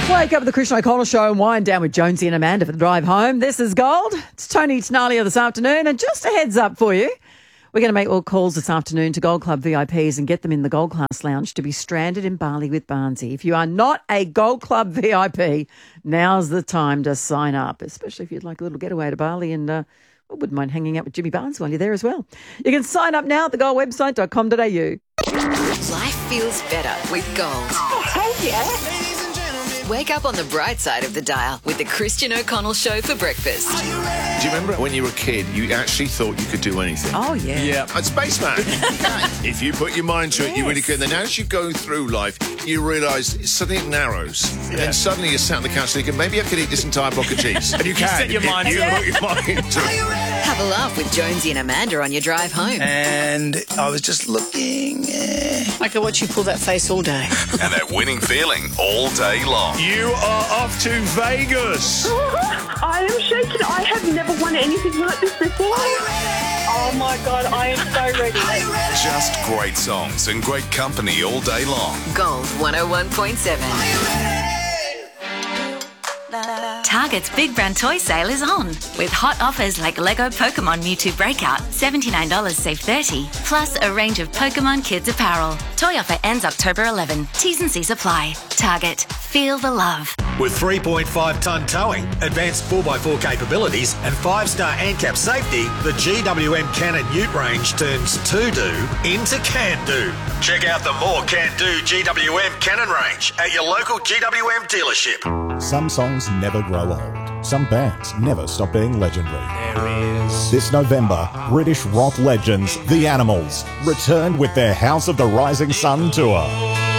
Wake up with the Christian O'Connell Show and wind down with Jonesy and Amanda for the drive home. This is Gold. It's Tony Tenalia this afternoon. And just a heads up for you, we're going to make all calls this afternoon to Gold Club VIPs and get them in the Gold Class Lounge to be stranded in Bali with Barnsey. If you are not a Gold Club VIP, now's the time to sign up, especially if you'd like a little getaway to Bali and I wouldn't mind hanging out with Jimmy Barnes while you're there as well. You can sign up now at thegoldwebsite.com.au. Life feels better with Gold. Oh, hell yeah. Wake up on the bright side of the dial with the Christian O'Connell Show for breakfast. Do you remember when you were a kid, you actually thought you could do anything? Oh, yeah. Yeah. I'm Spaceman. If you put your mind to it, you really could. Then as you go through life, you realise suddenly it narrows. Yeah. And then suddenly you're sat on the couch thinking, maybe I could eat this entire block of cheese. And you can. Set your mind to it. Put your mind to it. Have a laugh with Jonesy and Amanda on your drive home. And I was just looking. I could watch you pull that face all day. And that winning feeling all day long. You are off to Vegas. I am shaking. I have never won anything like this before. Oh my God, I am so ready. Just great songs and great company all day long. Gold 101.7. Target's Big Brand Toy Sale is on, with hot offers like Lego Pokemon Mewtwo Breakout, $79 save $30, plus a range of Pokemon Kids apparel. Toy offer ends October 11. T's and C's apply. Target. Feel the love. With 3.5-tonne towing, advanced 4x4 capabilities and 5-star ANCAP safety, the GWM Cannon Ute range turns to-do into can-do. Check out the more can-do GWM Cannon range at your local GWM dealership. Some songs never grow old. Some bands never stop being legendary. This November, British rock legends, The Animals, returned with their House of the Rising Sun tour.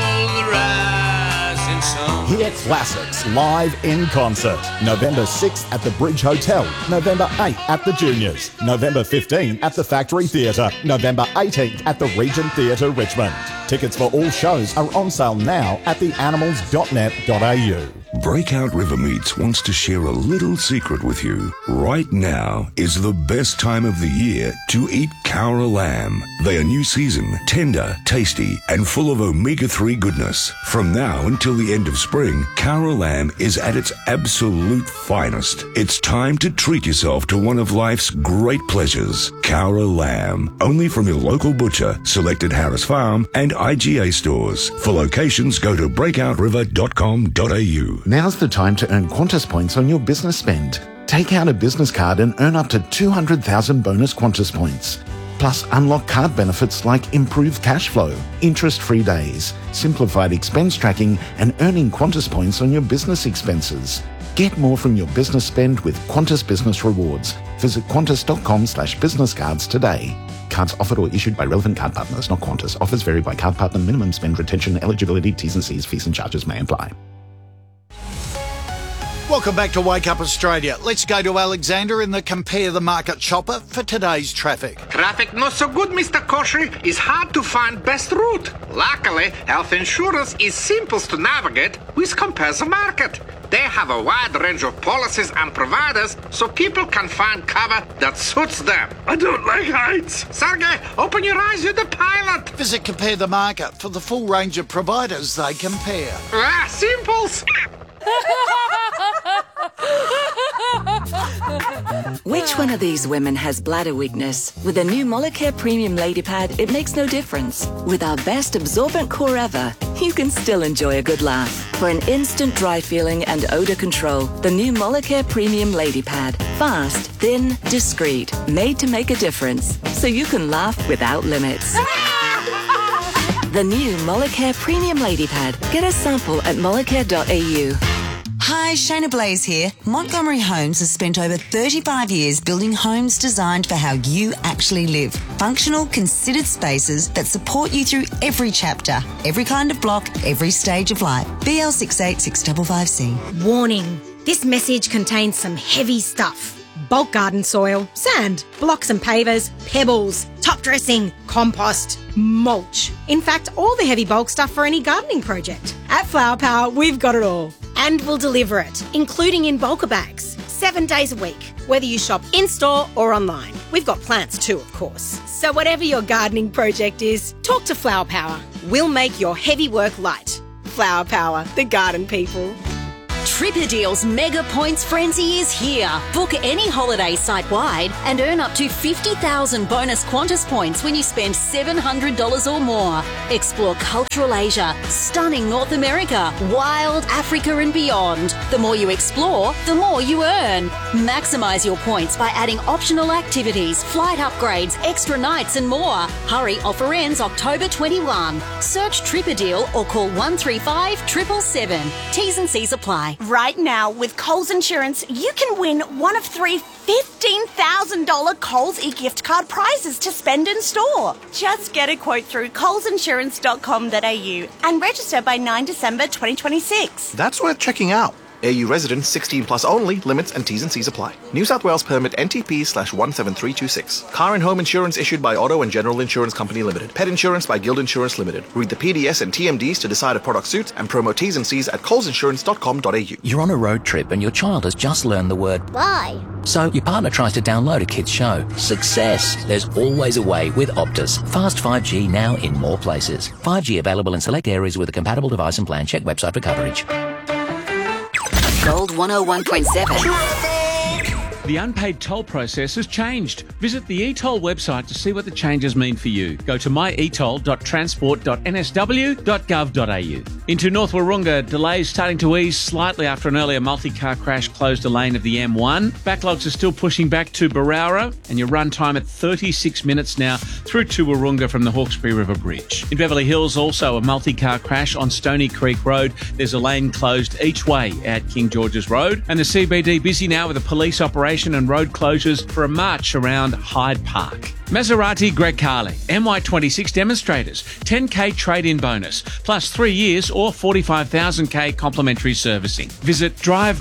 Hear classics live in concert. November 6th at the Bridge Hotel. November 8th at the Juniors. November 15th at the Factory Theatre. November 18th at the Regent Theatre, Richmond. Tickets for all shows are on sale now at theanimals.net.au. Breakout River Meats wants to share a little secret with you. Right now is the best time of the year to eat Cowra lamb. They are new season, tender, tasty, and full of omega-3 goodness. From now until the end of spring, Cowra lamb is at its absolute finest. It's time to treat yourself to one of life's great pleasures. Cowra lamb, only from your local butcher, selected Harris Farm, and IGA stores. For locations, go to breakoutriver.com.au. Now's the time to earn Qantas points on your business spend. Take out a business card and earn up to 200,000 bonus Qantas points. Plus, unlock card benefits like improved cash flow, interest-free days, simplified expense tracking, and earning Qantas points on your business expenses. Get more from your business spend with Qantas Business Rewards. Visit qantas.com/business cards today. Cards offered or issued by relevant card partners, not Qantas. Offers vary by card partner, minimum spend, retention, eligibility, T's and C's, fees and charges may apply. Welcome back to Wake Up Australia. Let's go to Alexander in the Compare the Market Chopper for today's traffic. Traffic not so good, Mr. Koshy. It's hard to find best route. Luckily, health insurance is simple to navigate with Compare the Market. They have a wide range of policies and providers so people can find cover that suits them. I don't like heights. Sergey, open your eyes, you're the pilot. Visit Compare the Market for the full range of providers they compare. Simples. Which one of these women has bladder weakness? With a new Molicare Premium Lady Pad, it makes no difference. With our best absorbent core ever, you can still enjoy a good laugh. For an instant dry feeling and odor control, the new Molicare Premium Lady Pad. Fast, thin, discreet, made to make a difference, so you can laugh without limits. The new Molicare Premium Lady Pad. Get a sample at molicare.au. Hi, Shayna Blaze here. Montgomery Homes has spent over 35 years building homes designed for how you actually live. Functional, considered spaces that support you through every chapter, every kind of block, every stage of life. BL686555C. Warning. This message contains some heavy stuff. Bulk garden soil, sand, blocks and pavers, pebbles, top dressing, compost, mulch. In fact, all the heavy bulk stuff for any gardening project. At Flower Power, we've got it all. And we'll deliver it, including in bulker bags, 7 days a week, whether you shop in-store or online. We've got plants too, of course. So whatever your gardening project is, talk to Flower Power. We'll make your heavy work light. Flower Power, the garden people. Tripperdeal's Mega Points Frenzy is here. Book any holiday site-wide and earn up to 50,000 bonus Qantas points when you spend $700 or more. Explore cultural Asia, stunning North America, wild Africa and beyond. The more you explore, the more you earn. Maximise your points by adding optional activities, flight upgrades, extra nights and more. Hurry, offer ends October 21. Search Tripperdeal or call 135 777. T's and C's apply. Right now, with Coles Insurance, you can win one of 3 $15,000 Coles e-gift card prizes to spend in store. Just get a quote through colesinsurance.com.au and register by 9 December 2026. That's worth checking out. AU residents 16 plus only. Limits and T's and C's apply. New South Wales permit NTP/17326. Car and home insurance issued by Auto and General Insurance Company Limited. Pet insurance by Guild Insurance Limited. Read the PDS and TMDs to decide if product suits and promo T's and C's at colesinsurance.com.au. You're on a road trip and your child has just learned the word bye. So your partner tries to download a kid's show. Success. There's always a way with Optus. Fast 5G now in more places. 5G available in select areas with a compatible device and plan. Check website for coverage. Gold 101.7. The unpaid toll process has changed. Visit the eToll website to see what the changes mean for you. Go to myetoll.transport.nsw.gov.au. Into North Wahroonga, delays starting to ease slightly after an earlier multi-car crash closed a lane of the M1. Backlogs are still pushing back to Barowra, and your run time at 36 minutes now through to Wahroonga from the Hawkesbury River Bridge. In Beverly Hills, also a multi-car crash on Stony Creek Road. There's a lane closed each way at King George's Road. And the CBD busy now with a police operation and road closures for a march around Hyde Park. Maserati Grecale, MY26 demonstrators, 10k trade-in bonus, plus 3 years or 45,000k complimentary servicing. Visit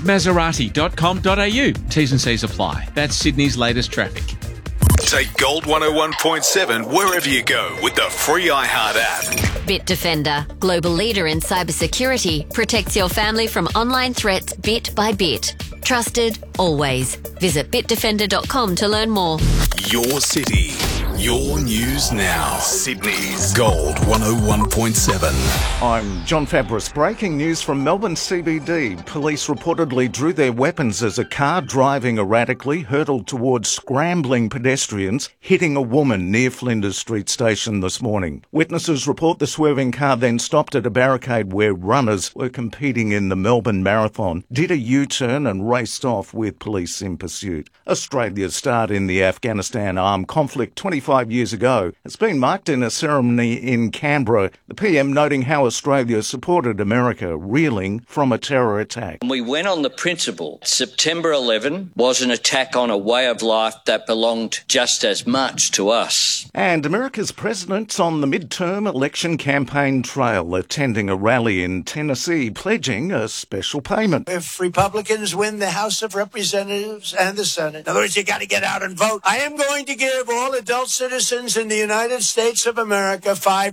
drivemaserati.com.au. T's and C's apply. That's Sydney's latest traffic. Take Gold 101.7 wherever you go with the free iHeart app. Bitdefender, global leader in cybersecurity, protects your family from online threats bit by bit. Trusted, always. Visit bitdefender.com to learn more. Your city, your news now. Sydney's Gold 101.7. I'm John Fabris. Breaking news from Melbourne CBD. Police reportedly drew their weapons as a car driving erratically hurtled towards scrambling pedestrians, hitting a woman near Flinders Street Station this morning. Witnesses report the swerving car then stopped at a barricade where runners were competing in the Melbourne Marathon, did a U-turn and raced off with police in pursuit. Australia's start in the Afghanistan armed conflict 25 years ago has been marked in a ceremony in Canberra, the PM noting how Australia supported America reeling from a terror attack. We went on the principle September 11 was an attack on a way of life that belonged just as much to us. And America's president's on the midterm election campaign trail, attending a rally in Tennessee, pledging a special payment. If Republicans win the House of Representatives and the Senate, in other words, you got to get out and vote, I am going to give all adult citizens in the United States of America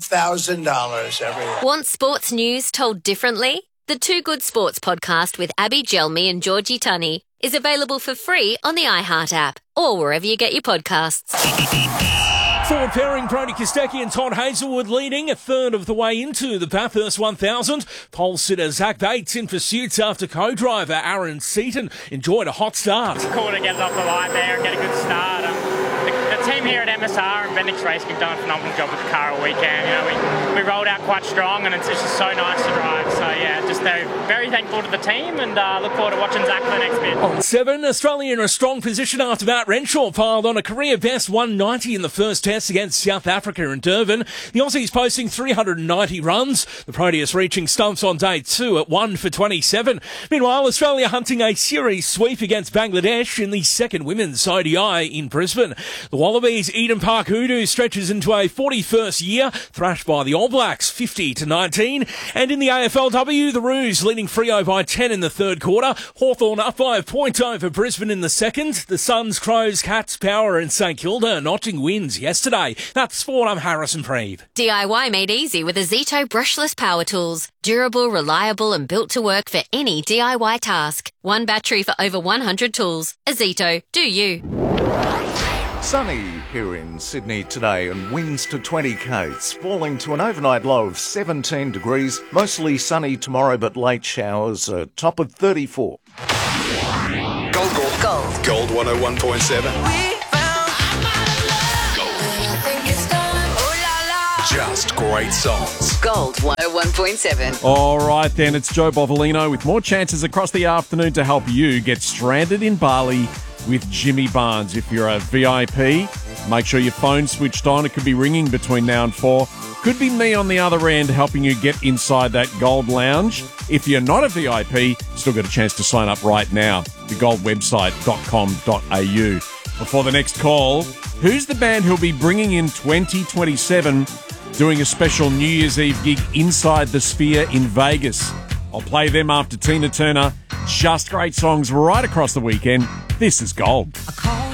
$5,000 every year. Want sports news told differently? The Two Good Sports podcast with Abby Gelmi and Georgie Tunney is available for free on the iHeart app or wherever you get your podcasts. Forward pairing Brodie Kostecki and Todd Hazelwood leading a third of the way into the Bathurst 1000. Pole sitter Zach Bates in pursuit after co-driver Aaron Seaton enjoyed a hot start. It's cool to get it off the line there and get a good start. The team here at MSR and Bendix Racing have done a phenomenal job with the car all weekend. You know, we rolled out quite strong and it's just so nice to drive. So yeah, just very thankful to the team and look forward to watching Zach for the next bit. On 7, Australia in a strong position after Matt Renshaw piled on a career best 190 in the first test against South Africa in Durban. The Aussies posting 390 runs. The Proteus reaching stumps on day 2 at 1 for 27. Meanwhile, Australia hunting a series sweep against Bangladesh in the second women's ODI in Brisbane. The Wallabies' Eden Park Hoodoo stretches into a 41st year, thrashed by the All Blacks 50-19. And in the AFLW, the Roos leading Freo by 10 in the third quarter. Hawthorn up by a point over Brisbane in the second. The Suns, Crows, Cats, Power and St Kilda notching wins yesterday. That's sport. I'm Harrison Preeve. DIY made easy with Azito brushless power tools. Durable, reliable and built to work for any DIY task. One battery for over 100 tools. Azito, do you. Sunny here in Sydney today and winds to 20 k's, falling to an overnight low of 17 degrees. Mostly sunny tomorrow, but late showers, a top of 34. Gold 101.7. Just great songs. Gold 101.7. All right, then, it's Joe Bovolino with more chances across the afternoon to help you get stranded in Bali with Jimmy Barnes. If you're a VIP, make sure your phone's switched on. It could be ringing between now and 4. Could be me on the other end helping you get inside that Gold Lounge. If you're not a VIP, still got a chance to sign up right now. thegoldwebsite.com.au. Before the next call, who's the band who'll be bringing in 2027 doing a special New Year's Eve gig inside the Sphere in Vegas? I'll play them after Tina Turner. Just great songs right across the weekend. This is Gold.